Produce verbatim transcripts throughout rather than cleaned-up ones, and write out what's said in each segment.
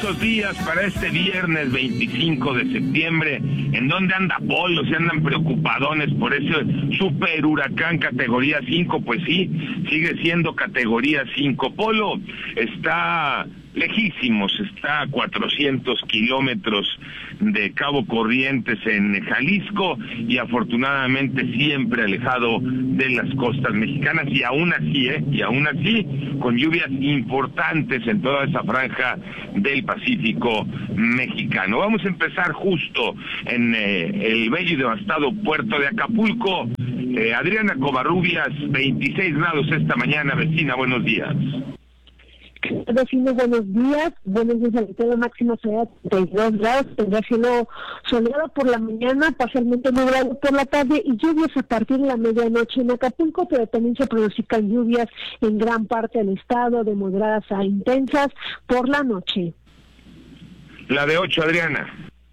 lluviosos días para este viernes veinticinco de septiembre. ¿En dónde anda Polo? ¿Se andan preocupadones por ese super huracán categoría cinco? Pues sí, sigue siendo categoría cinco. Polo está lejísimos, está a cuatrocientos kilómetros de Cabo Corrientes en Jalisco y afortunadamente siempre alejado de las costas mexicanas, y aún así, ¿eh? y aún así con lluvias importantes en toda esa franja del Pacífico mexicano. Vamos a empezar justo en eh, el bello y devastado puerto de Acapulco. eh, Adriana Covarrubias, veintiséis grados esta mañana. Vecina, buenos días. Vecinos, buenos días. Buenos días, al todo máximo será treinta y dos grados, tendrá cielo soleado por la mañana, parcialmente nublado por la tarde y lluvias a partir de la medianoche en Acapulco, pero también se pronostican lluvias en gran parte del estado, de moderadas a intensas por la noche. La de ocho, Adriana.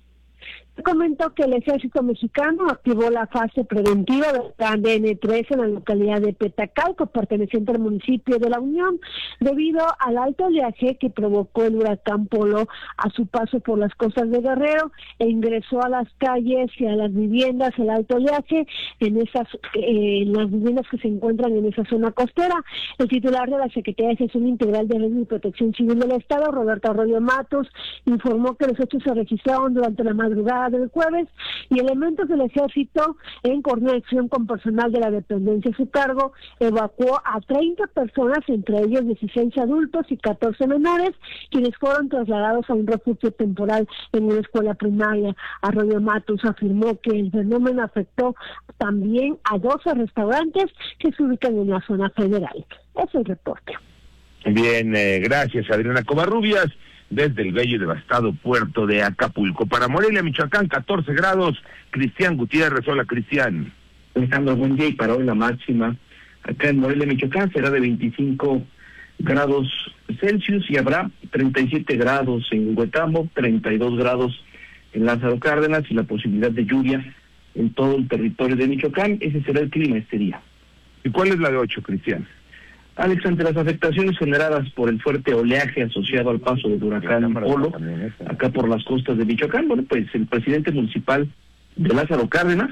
Comentó que el ejército mexicano activó la fase preventiva del plan D N tres en la localidad de Petacalco, perteneciente al municipio de La Unión, debido al alto oleaje que provocó el huracán Polo a su paso por las costas de Guerrero, e ingresó a las calles y a las viviendas el alto oleaje en esas eh, en las viviendas que se encuentran en esa zona costera. El titular de la Secretaría de Gestión Integral de Riesgo y Protección Civil del Estado, Roberto Arroyo Matos, informó que los hechos se registraron durante la madrugada del jueves y elementos del ejército, en coordinación con personal de la dependencia a su cargo, evacuó a treinta personas, entre ellos dieciséis adultos y catorce menores, quienes fueron trasladados a un refugio temporal en una escuela primaria. Arroyo Matos afirmó que el fenómeno afectó también a doce restaurantes que se ubican en la zona federal. Ese es el reporte. Bien, eh, gracias, Adriana Covarrubias, desde el bello y devastado puerto de Acapulco. Para Morelia, Michoacán, catorce grados. Cristian Gutiérrez. Hola, Cristian. Alejandro, buen día. Y para hoy la máxima acá en Morelia, Michoacán, será de veinticinco grados Celsius y habrá treinta y siete grados en Huetamo, treinta y dos grados en Lázaro Cárdenas y la posibilidad de lluvia en todo el territorio de Michoacán. Ese será el clima este día. ¿Y cuál es la de ocho, Cristian? Alex, ante las afectaciones generadas por el fuerte oleaje asociado al paso del huracán Polo, acá por las costas de Michoacán, bueno, pues el presidente municipal de Lázaro Cárdenas,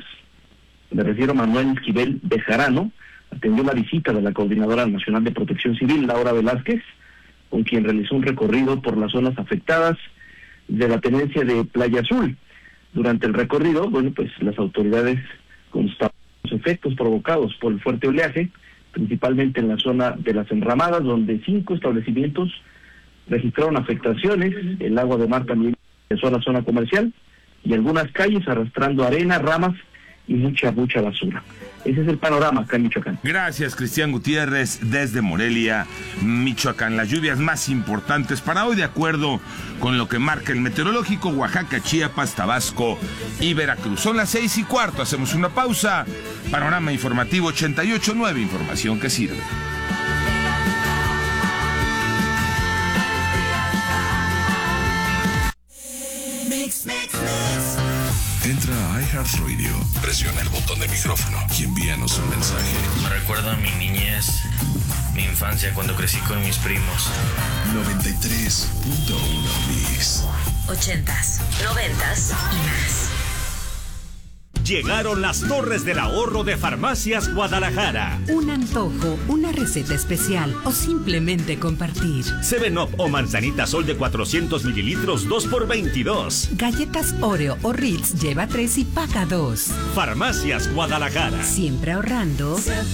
me refiero a Manuel Esquivel Bejarano, atendió la visita de la Coordinadora Nacional de Protección Civil, Laura Velázquez, con quien realizó un recorrido por las zonas afectadas de la tenencia de Playa Azul. Durante el recorrido, bueno, pues las autoridades constataron los efectos provocados por el fuerte oleaje, principalmente en la zona de las enramadas, donde cinco establecimientos registraron afectaciones. El agua de mar también ingresó a la zona comercial y algunas calles arrastrando arena, ramas y mucha, mucha basura. Ese es el panorama acá en Michoacán. Gracias, Cristian Gutiérrez, desde Morelia, Michoacán. Las lluvias más importantes para hoy, de acuerdo con lo que marca el meteorológico: Oaxaca, Chiapas, Tabasco y Veracruz. Son las seis y cuarto, hacemos una pausa. Panorama informativo ochenta y ocho punto nueve, información que sirve. Entra a iHeartRadio, presiona el botón de micrófono y envíanos un mensaje. Me recuerda a mi niñez, mi infancia cuando crecí con mis primos. noventa y tres punto uno Mix. Ochentas, noventas y más. Llegaron las Torres del Ahorro de Farmacias Guadalajara. Un antojo, una receta especial o simplemente compartir. Seven Up o manzanita Sol de cuatrocientos mililitros, dos por veintidós. Galletas Oreo o Ritz lleva tres y paga dos. Farmacias Guadalajara. Siempre ahorrando. Siempre